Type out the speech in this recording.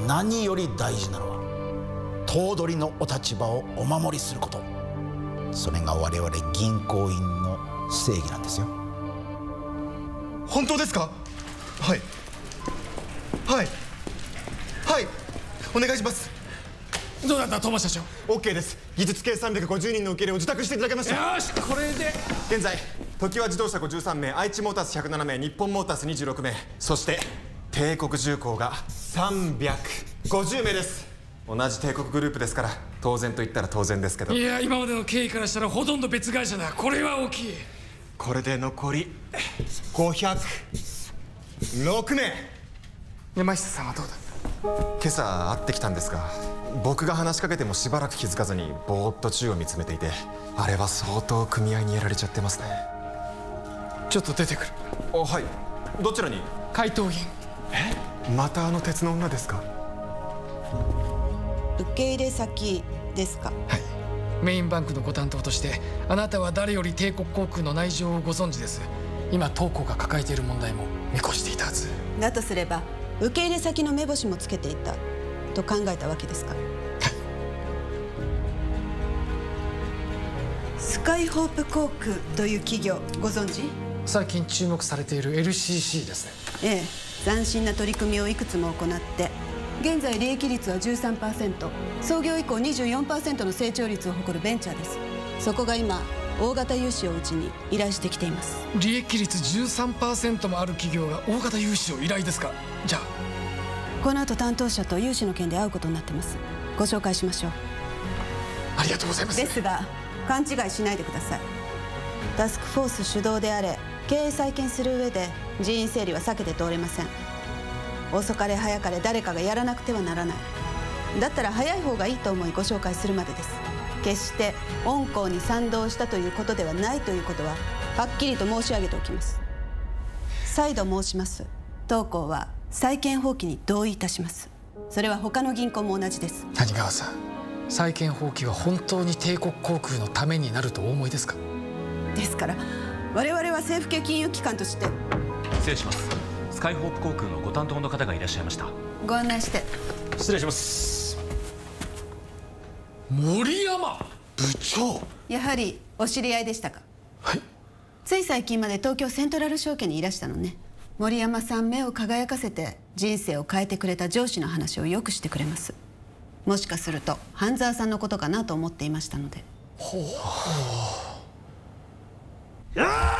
何より大事なのは頭取のお立場をお守りすること。それが我々銀行員の正義なんですよ。 本当ですか？はいはいはい、お願いします。 どうだったトーマス社長。 OK です。技術系350人の受け入れを受託していただけました。 よし、これで現在常盤自動車53名、愛知モータース107名、日本モータース26名、そして帝国重工が350名です。同じ帝国グループですから当然と言ったら当然ですけど。 いや、今までの経緯からしたらほとんど別会社だ。これは大きい。 これで残り506名。 山下さんはどうだった？ 今朝会ってきたんですが、僕が話しかけてもしばらく気づかずにぼーっと宙を見つめていて、あれは相当組合にやられちゃってますね。 ちょっと出てくる。 はい。どちらに？ 怪盗銀。 またあの鉄の女ですか？ 受け入れ先ですか？ はい。メインバンクのご担当としてあなたは誰より帝国航空の内情をご存知です。今当行が抱えている問題も見越していたはず。 だとすれば受け入れ先の目星もつけていたと考えたわけですか？はい。スカイホープ航空という企業ご存知？ 最近注目されている LCC ですね。 ええ、斬新な取り組みをいくつも行って現在利益率は 13%、 創業以降 24% の成長率を誇るベンチャーです。そこが今大型融資をうちに依頼してきています。 利益率 13% もある企業が大型融資を依頼ですか？じゃあこの後担当者と融資の件で会うことになってます。ご紹介しましょう。 ありがとうございます。 ですが勘違いしないでください。タスクフォース主導であれ経営再建する上で人員整理は避けて通れません。遅かれ早かれ誰かがやらなくてはならない。だったら早い方がいいと思いご紹介するまでです。決して御校に賛同したということではないということははっきりと申し上げておきます。再度申します。当行は債権放棄に同意いたします。それは他の銀行も同じです。 谷川さん、債権放棄が本当に帝国航空のためになるとお思いですか？ ですから我々は政府系金融機関として。 失礼します。スカイホープ航空のご担当の方がいらっしゃいました。 ご案内して。 失礼します。 森山部長。 やはりお知り合いでしたか？ はい。 つい最近まで東京セントラル証券にいらしたのね。森山さん目を輝かせて人生を変えてくれた上司の話をよくしてくれます。もしかすると半沢さんのことかなと思っていましたので。 ほう。 やー